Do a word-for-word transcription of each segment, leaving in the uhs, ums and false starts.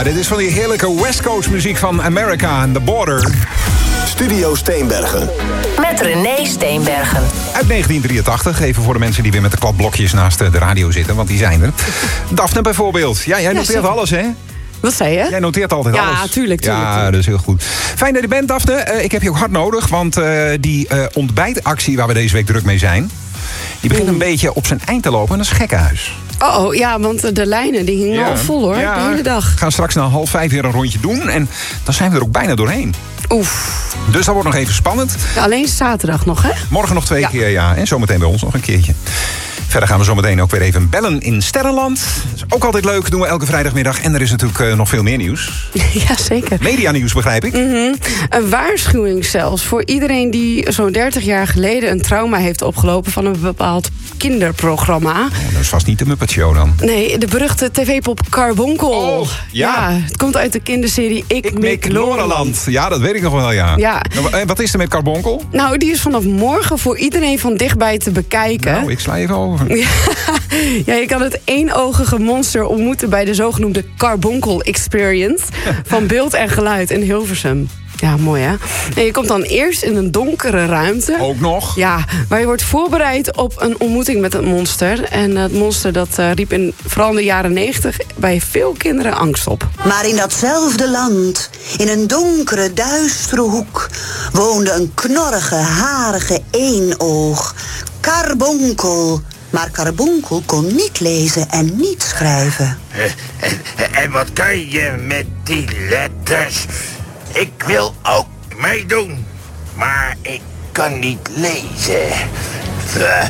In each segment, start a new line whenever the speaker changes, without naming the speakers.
Ja, dit is van die heerlijke West Coast muziek van America and the Border.
Studio Steenbergen.
Met René Steenbergen.
Uit negentien drieëntachtig, even voor de mensen die weer met de kladblokjes naast de radio zitten, want die zijn er. Daphne bijvoorbeeld. Ja, jij noteert ja, alles, hè?
Wat zei je?
Jij noteert altijd
ja,
alles.
Ja, tuurlijk, tuurlijk.
Ja, dat is heel goed. Fijn dat je bent, Daphne. Uh, ik heb je ook hard nodig, want uh, die uh, ontbijtactie waar we deze week druk mee zijn, die begint een beetje op zijn eind te lopen en dat is gekkenhuis.
Oh, oh, ja, want de lijnen die hingen ja. al vol, hoor, ja. de hele dag.
We gaan straks na half vijf weer een rondje doen en dan zijn we er ook bijna doorheen.
Oef.
Dus dat wordt nog even spannend.
Ja, alleen zaterdag nog, hè?
Morgen nog twee
ja.
keer, ja. En zometeen bij ons nog een keertje. Verder gaan we zometeen ook weer even bellen in Sterrenland. Dat is ook altijd leuk, doen we elke vrijdagmiddag. En er is natuurlijk uh, nog veel meer nieuws.
Ja, zeker.
Medianieuws, begrijp ik.
Mm-hmm. Een waarschuwing zelfs voor iedereen die zo'n dertig jaar geleden een trauma heeft opgelopen van een bepaald kinderprogramma.
Oh, dat is vast niet de Muppet Show dan.
Nee, de beruchte tv-pop Carbonkel.
Oh, ja.
ja. Het komt uit de kinderserie Ik,
Ik
Mik Loreland.
Ja, dat weet ik nog wel, ja.
ja.
Nou, wat is er met Carbonkel?
Nou, die is vanaf morgen voor iedereen van dichtbij te bekijken.
Nou, ik sla even over.
Ja, ja, je kan het eenogige monster ontmoeten bij de zogenoemde Carbonkel Experience van Beeld en Geluid in Hilversum. Ja, mooi hè? En je komt dan eerst in een donkere ruimte.
Ook nog?
Ja, waar je wordt voorbereid op een ontmoeting met het monster. En het monster dat uh, riep in, vooral in de jaren negentig bij veel kinderen angst op.
Maar in datzelfde land, in een donkere, duistere hoek, woonde een knorrige, harige eenoog. Carbonkel. Maar Carbonkel kon niet lezen en niet schrijven.
En, en wat kan je met die letters? Ik wil ook meedoen, maar ik kan niet lezen. Uh,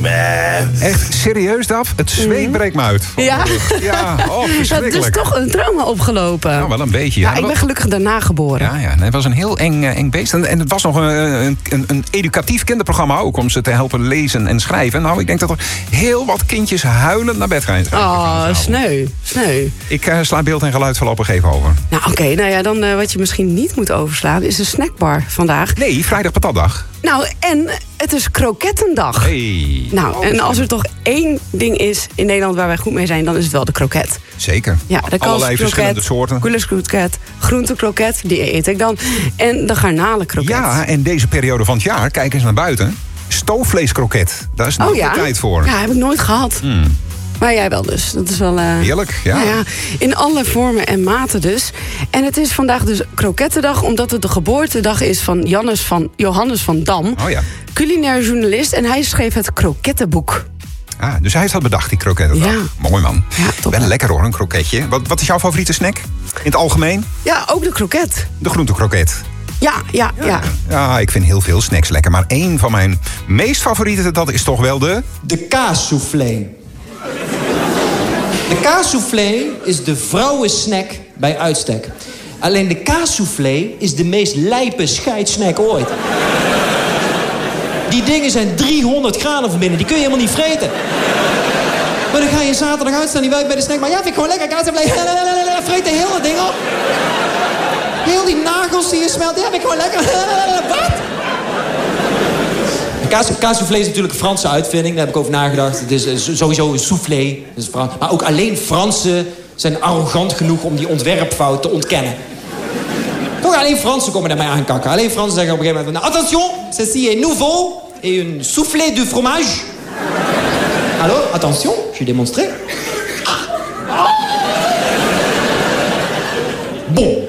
uh.
Echt serieus, Daf? Het zweet mm. breekt me uit.
Ja.
Ja, oh, verschrikkelijk.
Dat is toch een trauma opgelopen.
Nou, wel een beetje.
Ja,
ja
ik ben gelukkig daarna geboren.
Ja, ja. Het was een heel eng, eng beest. En, en het was nog een, een, een educatief kinderprogramma ook, om ze te helpen lezen en schrijven. Nou, ik denk dat er heel wat kindjes huilend naar bed gaan.
Oh, sneu. Sneu.
Ik uh, sla Beeld en Geluid voorlopig even over.
Nou, oké. Okay, nou ja, dan uh, wat je misschien niet moet overslaan is de snackbar vandaag.
Nee, vrijdag patatdag.
Nou, en het is krokettendag.
Hey.
Nou, oh, en als er toch één ding is in Nederland waar wij goed mee zijn, dan is het wel de kroket.
Zeker.
Ja, de
allerlei verschillende soorten.
Koelenkroket, groentekroket, die eet ik dan. En de garnalenkroket.
Ja, en deze periode van het jaar, kijk eens naar buiten. Stoofvleeskroket, daar is nog
oh, ja?
de tijd voor.
Ja, heb ik nooit gehad.
Hmm.
Maar jij wel dus. Dat is wel... Uh,
Heerlijk, ja.
Nou ja. In alle vormen en maten dus. En het is vandaag dus krokettendag, omdat het de geboortedag is van, Jannes van Johannes van Dam.
Oh ja.
Culinair journalist. En hij schreef het krokettenboek.
Ah, dus hij heeft dat bedacht, die krokettendag.
Ja.
Mooi man.
Ja, top.
Wel lekker hoor, een kroketje. Wat, wat is jouw favoriete snack? In het algemeen?
Ja, ook de kroket.
De groentekroket.
Ja, ja, ja,
ja. Ja, ik vind heel veel snacks lekker. Maar één van mijn meest favoriete, dat is toch wel de...
De kaassoufflé. De kaassoufflé is de vrouwensnack bij uitstek. Alleen de kaassoufflé is de meest lijpe scheidssnack ooit. Die dingen zijn driehonderd graden van binnen. Die kun je helemaal niet vreten. Maar dan ga je zaterdag uitstaan, die werkt bij de snack. Maar ja, vind ik gewoon lekker kaassoufflé. Vreet de hele ding op. Heel die nagels die je smelt. Ja, vind ik gewoon lekker. Wat? Kaassoufflé is natuurlijk een Franse uitvinding. Daar heb ik over nagedacht. Het is sowieso een soufflé. Dus maar ook alleen Fransen zijn arrogant genoeg om die ontwerpfout te ontkennen. Toch alleen Fransen komen daarmee aankakken. Alleen Fransen zeggen op een gegeven moment... Attention, ceci est nouveau et un soufflé de fromage. Alors, attention, je démonstrerai. Bon.